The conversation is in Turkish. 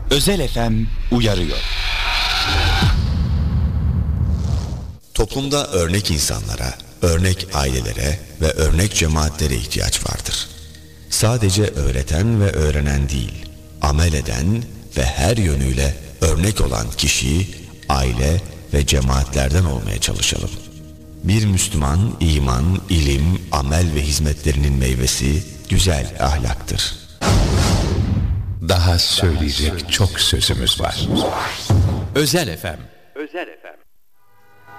Özel FM uyarıyor. Toplumda örnek insanlara, örnek ailelere ve örnek cemaatlere ihtiyaç vardır. Sadece öğreten ve öğrenen değil, amel eden ve her yönüyle örnek olan kişi, aile ve cemaatlerden olmaya çalışalım. Bir Müslüman, iman, ilim, amel ve hizmetlerinin meyvesi güzel ahlaktır. Daha söyleyecek çok sözümüz var. Özel FM. Özel FM.